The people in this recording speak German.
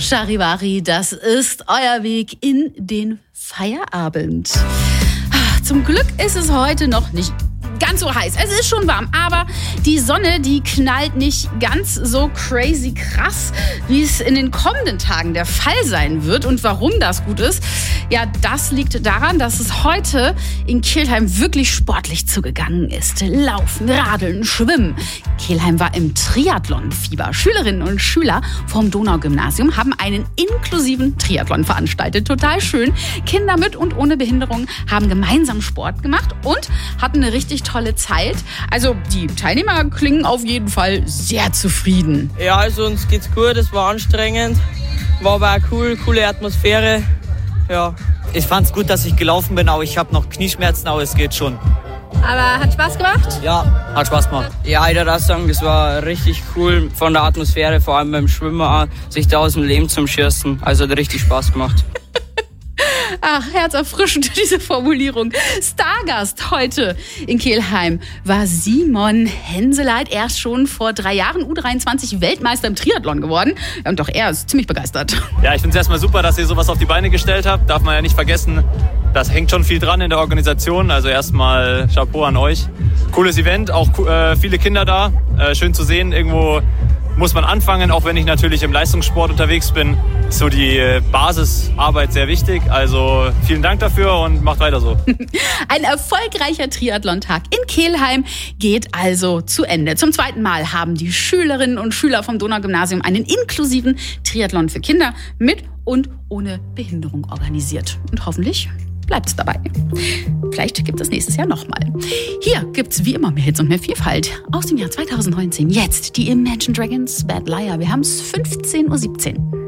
Charivari, das ist euer Weg in den Feierabend. Zum Glück ist es heute noch nicht ganz so heiß. Es ist schon warm, aber die Sonne, die knallt nicht ganz so crazy krass, wie es in den kommenden Tagen der Fall sein wird. Und warum das gut ist, ja, das liegt daran, dass es heute in Kelheim wirklich sportlich zugegangen ist. Laufen, Radeln, Schwimmen. Kelheim war im Triathlon-Fieber. Schülerinnen und Schüler vom Donaugymnasium haben einen inklusiven Triathlon veranstaltet. Total schön. Kinder mit und ohne Behinderung haben gemeinsam Sport gemacht und hatten eine richtig tolle Zeit. Also die Teilnehmer klingen auf jeden Fall sehr zufrieden. Ja, also uns geht's gut, es war anstrengend, war aber auch cool, coole Atmosphäre. Ja. Ich fand's gut, dass ich gelaufen bin, aber ich habe noch Knieschmerzen, aber es geht schon. Aber hat Spaß gemacht? Ja, hat Spaß gemacht. Ja, ich würde auch sagen, das war richtig cool von der Atmosphäre, vor allem beim Schwimmen auch, sich da aus dem Leben zum Schießen. Also hat richtig Spaß gemacht. Ach, herzerfrischend, diese Formulierung. Stargast heute in Kelheim war Simon Henseleit. Er ist schon vor 3 Jahren U23-Weltmeister im Triathlon geworden. Und doch er ist ziemlich begeistert. Ja, ich finde es erstmal super, dass ihr sowas auf die Beine gestellt habt. Darf man ja nicht vergessen, das hängt schon viel dran in der Organisation. Also erstmal Chapeau an euch. Cooles Event, auch viele Kinder da. Schön zu sehen, irgendwo muss man anfangen, auch wenn ich natürlich im Leistungssport unterwegs bin. Ist so die Basisarbeit sehr wichtig. Also vielen Dank dafür und macht weiter so. Ein erfolgreicher Triathlon-Tag in Kelheim geht also zu Ende. Zum 2. Mal haben die Schülerinnen und Schüler vom Donaugymnasium einen inklusiven Triathlon für Kinder mit und ohne Behinderung organisiert. Und hoffentlich bleibt es dabei. Vielleicht gibt es nächstes Jahr nochmal. Hier gibt's wie immer mehr Hits und mehr Vielfalt aus dem Jahr 2019. Jetzt die Imagine Dragons, Bad Liar. Wir haben es 15:17 Uhr.